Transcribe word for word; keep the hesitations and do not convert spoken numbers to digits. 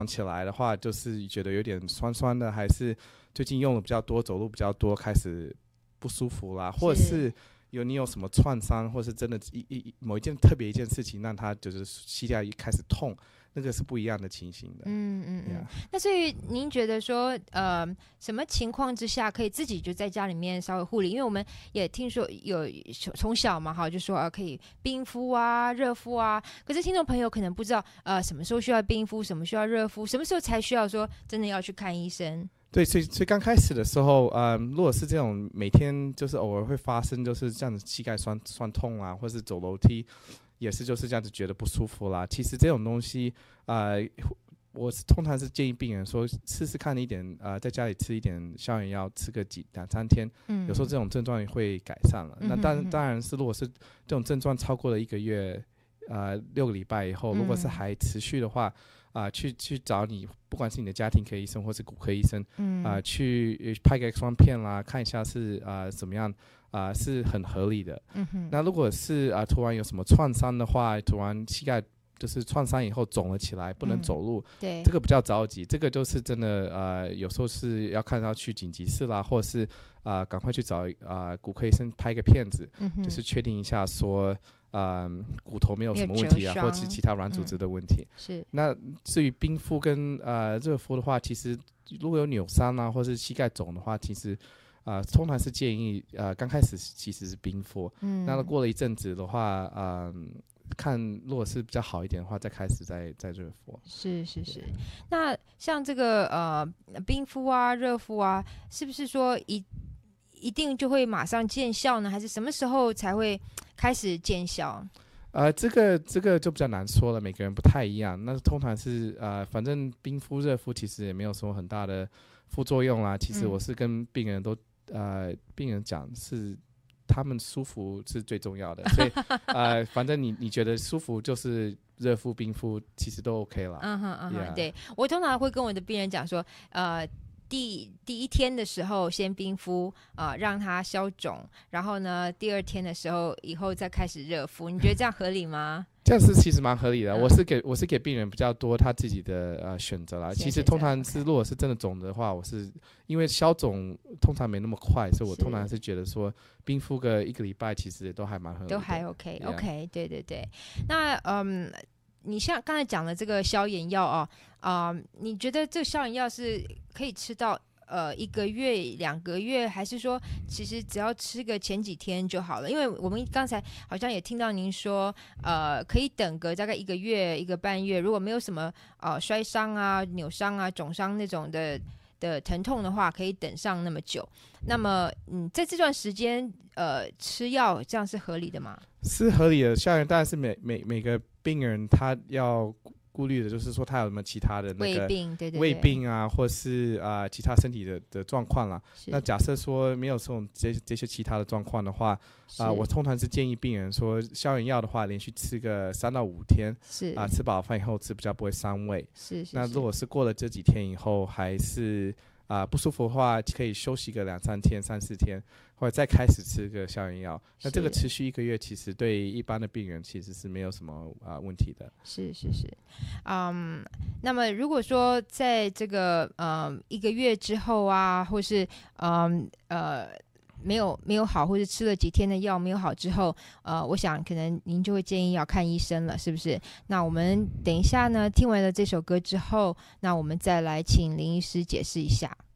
起来的话，就是觉得有点酸酸的，还是最近用的比较多，走路比较多，开始不舒服啦，或者是有你有什么创伤，或是真的一一某一件特别一件事情让他就是膝盖一开始痛，那个是不一样的情形的。 嗯嗯嗯。 Yeah. 那所以您觉得说，呃，什么情况之下可以自己就在家里面稍微护理？因为我们也听说有从小嘛，哈，就说呃可以冰敷啊、热敷啊。可是听众朋友可能不知道，呃，什么时候需要冰敷，什么需要热敷，什么时候才需要说真的要去看医生？ 对，所以所以刚开始的时候，呃，如果是这种每天就是偶尔会发生，就是这样子膝盖酸酸痛啊，或是走楼梯也是就是这样子觉得不舒服啦。其实这种东西，呃，我是通常是建议病人说试试看一点，呃，在家里吃一点消炎药，吃个几两三天，嗯，有时候这种症状会改善了。嗯、那当然当然是如果是这种症状超过了一个月，呃，六个礼拜以后，如果是还持续的话。啊、呃，去去找你，不管是你的家庭科医生或是骨科医生，嗯，啊、呃，去拍个 X 光片啦，看一下是啊、呃、怎么样啊、呃，是很合理的。嗯哼。那如果是啊、呃、突然有什么创伤的话，突然膝盖就是创伤以后肿了起来，不能走路，嗯、对，这个比较着急，这个就是真的呃，有时候是要看到去紧急室啦，或者是啊、呃、赶快去找啊、呃、骨科医生拍个片子，嗯、就是确定一下说。呃，骨头没有什么问题啊，或者是其他软组织的问题。嗯、是。那至于冰敷跟呃热敷的话，其实如果有扭伤啊，或是膝盖肿的话，其实呃通常是建议呃刚开始其实是冰敷。嗯。那过了一阵子的话，呃，看如果是比较好一点的话，再开始再再热敷。 是是是。那像这个呃冰敷啊、热敷啊，是不是说一一定就会马上见效呢？还是什么时候才会开始见效？ 呃，这个这个就比较难说了，每个人不太一样。那通常是呃，反正冰敷、热敷其实也没有什么很大的副作用啦。其实我是跟病人都、嗯、呃，病人讲是他们舒服是最重要的，所以呃，反正你你觉得舒服就是热敷、冰敷，其实都 OK 了。 嗯哼嗯哼， yeah. 对，我通常会跟我的病人讲说，呃。第第一天的时候先冰敷啊、呃，让它消肿，然后呢，第二天的时候以后再开始热敷。你觉得这样合理吗？ 这样是其实蛮合理的。嗯、我是给我是给病人比较多他自己的呃选择啦。其实通常是如果是真的肿的话，我是因为消肿通常没那么快，所以我通常是觉得说冰敷个一个礼拜其实都还蛮合理的， 都还 OK OK， 对对对。那嗯。你像刚才讲的这个消炎药啊，啊、呃，你觉得这个消炎药是可以吃到呃一个月、两个月，还是说其实只要吃个前几天就好了？因为我们刚才好像也听到您说，呃，可以等个大概一个月、一个半月，如果没有什么呃摔伤啊、扭伤啊、肿伤那种的的疼痛的话，可以等上那么久。那么，嗯，在这段时间，呃，吃药这样是合理的吗？ 是合理的。消炎当然是每每每个病人他要顾虑的，就是说他有什么其他的那个胃病，对对对， 胃病啊，或是啊、呃、其他身体的的状况啦。那假设说没有这种这这些其他的状况的话，啊、呃，我通常是建议病人说，消炎药的话，连续吃个三到五天，是啊、呃，吃饱饭以后吃比较不会伤胃。是是。那如果是过了这几天以后还是啊、呃、不舒服的话，可以休息个两三天、三四天。或者再开始吃个消炎药，那这个持续一个月，其实对一般的病人其实是没有什么啊、呃、问题的。 是是是，嗯，那么如果说在这个呃一个月之后啊，或是嗯呃没有没有好，或者吃了几天的药没有好之后，呃，我想可能您就会建议要看医生了，是不是？那我们等一下呢，听完了这首歌之后，那我们再来请林医师解释一下。